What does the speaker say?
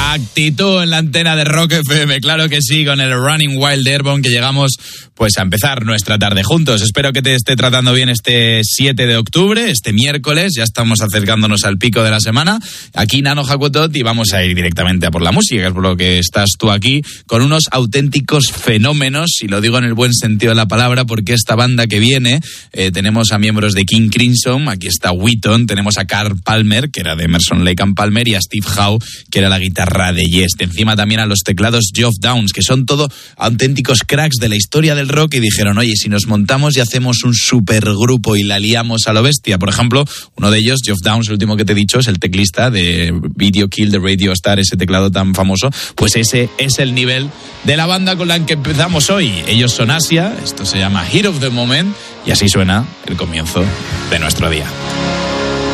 Actitud en la antena de Rock FM, claro que sí, con el Running Wild de Airborne, que llegamos pues a empezar nuestra tarde juntos. Espero que te esté tratando bien este 7 de octubre, este miércoles, ya estamos acercándonos al pico de la semana. Aquí Nano Hakutot y vamos a ir directamente a por la música, que es por lo que estás tú aquí, con unos auténticos fenómenos, y lo digo en el buen sentido de la palabra, porque esta banda que viene, tenemos a miembros de King Crimson, aquí está Wheaton, tenemos a Carl Palmer, que era de Emerson, Lake and Palmer, y a Steve Howe, que era la guitarra de Yes. Encima también a los teclados Geoff Downes, que son todo auténticos cracks de la historia del rock, y dijeron, oye, si nos montamos y hacemos un supergrupo y la liamos a lo bestia. Por ejemplo, uno de ellos, Geoff Downes, el último que te he dicho, es el teclista de Video Kill de Radio Star, ese teclado tan famoso. Pues ese es el nivel de la banda con la que empezamos hoy. Ellos son Asia, esto se llama Heat of the Moment, y así suena el comienzo de nuestro día.